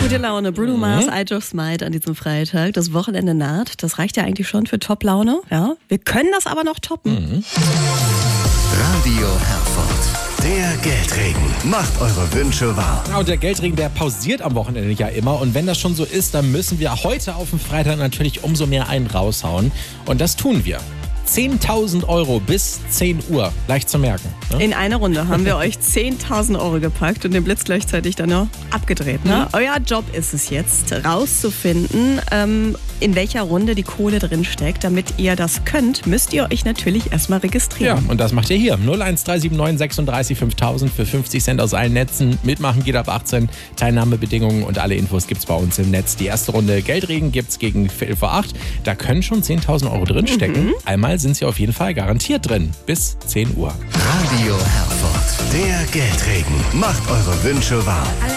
Gute Laune. Bruno Mars, I Just Might an diesem Freitag. Das Wochenende naht. Das reicht ja eigentlich schon für Top-Laune. Ja? Wir können das aber noch toppen. Radio Herford. Der Geldregen macht eure Wünsche wahr. Ja, und der Geldregen, der pausiert am Wochenende ja immer. Und wenn das schon so ist, dann müssen wir heute auf den Freitag natürlich umso mehr einen raushauen. Und das tun wir. 10.000 Euro bis 10 Uhr. Leicht zu merken. Ne? In einer Runde haben wir euch 10.000 Euro gepackt und den Blitz gleichzeitig dann noch abgedreht. Ne? Euer Job ist es jetzt, rauszufinden, in welcher Runde die Kohle drin steckt. Damit ihr das könnt, müsst ihr euch natürlich erstmal registrieren. Ja, und das macht ihr hier. 01379 36 5000 für 50 Cent aus allen Netzen. Mitmachen geht ab 18. Teilnahmebedingungen und alle Infos gibt's bei uns im Netz. Die erste Runde Geldregen gibt's gegen 11:08. Da können schon 10.000 Euro drin stecken. Einmal sind sie auf jeden Fall garantiert drin. Bis 10 Uhr. Radio Herford. Der Geldregen macht eure Wünsche wahr.